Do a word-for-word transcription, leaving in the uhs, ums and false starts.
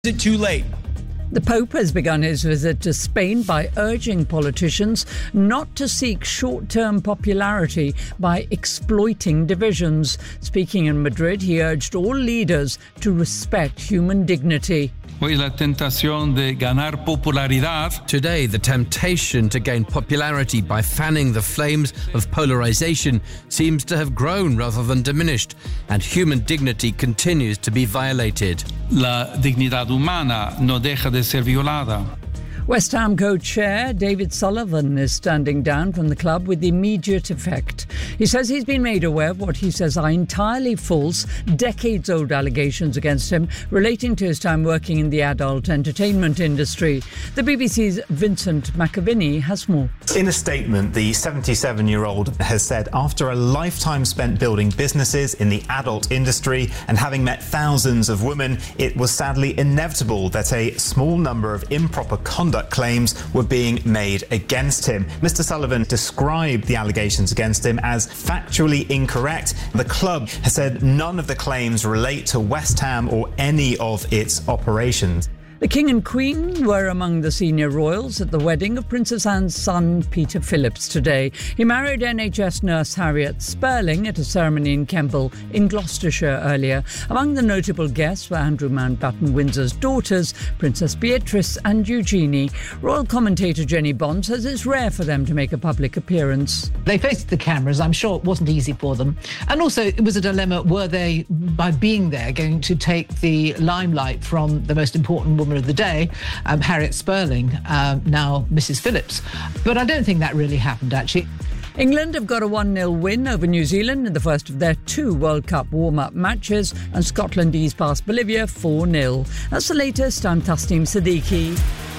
Is it too late? The Pope has begun his visit to Spain by urging politicians not to seek short-term popularity by exploiting divisions. Speaking in Madrid, he urged all leaders to respect human dignity. Hoy la tentación de ganar popularidad. Today, the temptation to gain popularity by fanning the flames of polarization seems to have grown rather than diminished, and human dignity continues to be violated. La dignidad humana no deja de ser violada. West Ham co-chair David Sullivan is standing down from the club with immediate effect. He says he's been made aware of what he says are entirely false, decades-old allegations against him relating to his time working in the adult entertainment industry. The B B C's Vincent McAviney has more. In a statement, the seventy-seven-year-old has said after a lifetime spent building businesses in the adult industry and having met thousands of women, it was sadly inevitable that a small number of improper conduct claims were being made against him. Mister Sullivan described the allegations against him as factually incorrect. The club has said none of the claims relate to West Ham or any of its operations. The King and Queen were among the senior royals at the wedding of Princess Anne's son, Peter Phillips, today. He married N H S nurse Harriet Sperling at a ceremony in Kemble in Gloucestershire earlier. Among the notable guests were Andrew Mountbatten Windsor's daughters, Princess Beatrice and Eugenie. Royal commentator Jenny Bond says it's rare for them to make a public appearance. They faced the cameras. I'm sure it wasn't easy for them. And also it was a dilemma, were they, by being there, going to take the limelight from the most important woman of the day, um, Harriet Sperling, um, now Missus Phillips. But I don't think that really happened, actually. England have got a one nil win over New Zealand in the first of their two World Cup warm-up matches, and Scotland eased past Bolivia four nil. That's the latest. I'm Tasneem Siddiqui.